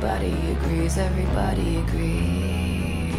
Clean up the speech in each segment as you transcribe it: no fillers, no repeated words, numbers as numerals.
everybody agrees, everybody agrees.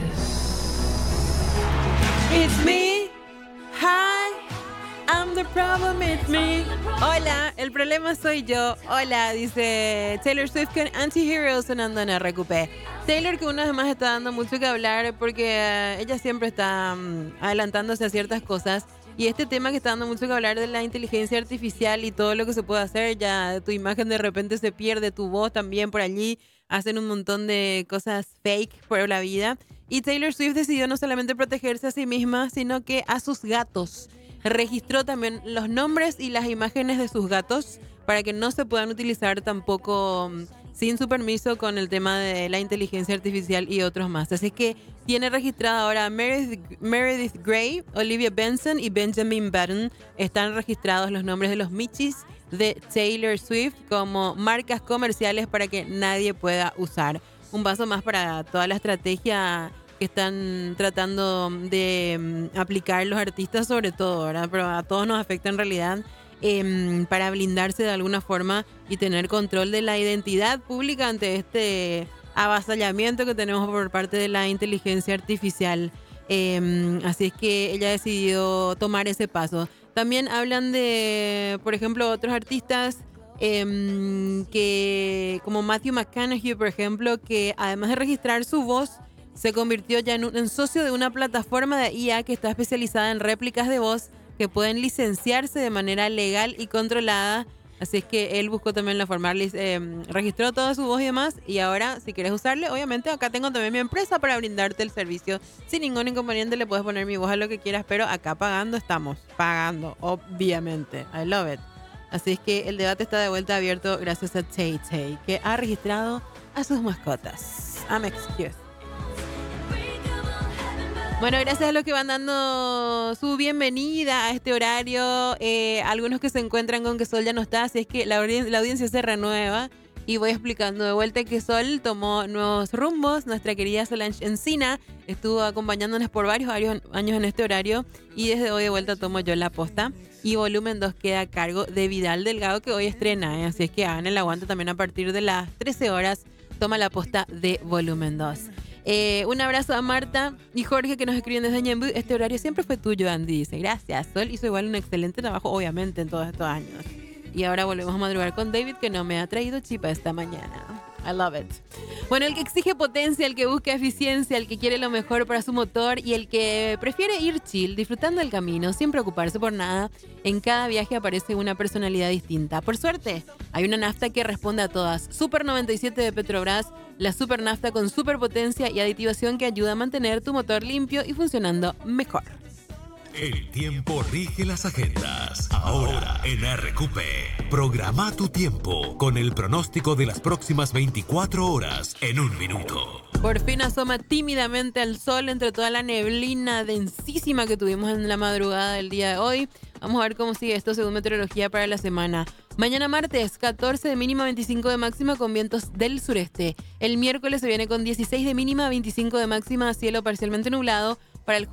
It's me. Hi. I'm the problem, it's me. Hola, el problema soy yo. Hola, dice Taylor Swift con Anti-Hero sonando en RQP. Taylor, que una vez más está dando mucho que hablar porque ella siempre está adelantándose a ciertas cosas. Y este tema que está dando mucho que hablar de la inteligencia artificial y todo lo que se puede hacer, ya tu imagen de repente se pierde, tu voz también por allí, hacen un montón de cosas fake por la vida. Y Taylor Swift decidió no solamente protegerse a sí misma, sino que a sus gatos. Registró también los nombres y las imágenes de sus gatos para que no se puedan utilizar tampoco sin su permiso con el tema de la inteligencia artificial y otros más. Así que tiene registrada ahora Meredith Grey, Olivia Benson y Benjamin Button. Están registrados los nombres de los Michis de Taylor Swift como marcas comerciales para que nadie pueda usar. Un paso más para toda la estrategia que están tratando de aplicar los artistas, sobre todo, ¿verdad? Pero a todos nos afecta en realidad, para blindarse de alguna forma y tener control de la identidad pública ante este avasallamiento que tenemos por parte de la inteligencia artificial. Así es que ella decidió tomar ese paso. También hablan de, por ejemplo, otros artistas que, como Matthew McConaughey, por ejemplo, que además de registrar su voz, se convirtió ya en socio de una plataforma de IA que está especializada en réplicas de voz que pueden licenciarse de manera legal y controlada. Así es que él buscó también la forma, registró toda su voz y demás. Y ahora, si quieres usarle, obviamente acá tengo también mi empresa para brindarte el servicio. Sin ningún inconveniente le puedes poner mi voz a lo que quieras, pero acá pagando estamos. Pagando, obviamente. I love it. Así es que el debate está de vuelta abierto gracias a Tay Tay, que ha registrado a sus mascotas. I'm excused. Bueno, gracias a los que van dando su bienvenida a este horario. Algunos que se encuentran con que Sol ya no está, así es que la audiencia se renueva. Y voy explicando de vuelta que Sol tomó nuevos rumbos. Nuestra querida Solange Encina estuvo acompañándonos por varios años en este horario. Y desde hoy de vuelta tomo yo la posta. Y Volumen 2 queda a cargo de Vidal Delgado, que hoy estrena. Así es que hagan el aguante también a partir de las 13 horas. Toma la posta de Volumen 2. Un abrazo a Marta y Jorge que nos escriben desde Ñemby. Este horario siempre fue tuyo, Andy. Dice, gracias. Sol hizo igual un excelente trabajo, obviamente, en todos estos años. Y ahora volvemos a madrugar con David, que no me ha traído chipa esta mañana. I love it. Bueno, el que exige potencia, el que busca eficiencia, el que quiere lo mejor para su motor y el que prefiere ir chill, disfrutando del camino, sin preocuparse por nada. En cada viaje aparece una personalidad distinta. Por suerte, hay una nafta que responde a todas. Super 97 de Petrobras, la super nafta con super potencia y aditivación que ayuda a mantener tu motor limpio y funcionando mejor. El tiempo rige las agendas. Ahora en RQP. Programa tu tiempo con el pronóstico de las próximas 24 horas en un minuto. Por fin asoma tímidamente el sol entre toda la neblina densísima que tuvimos en la madrugada del día de hoy. Vamos a ver cómo sigue esto según meteorología para la semana. Mañana martes, 14 de mínima, 25 de máxima con vientos del sureste. El miércoles se viene con 16 de mínima, 25 de máxima, cielo parcialmente nublado.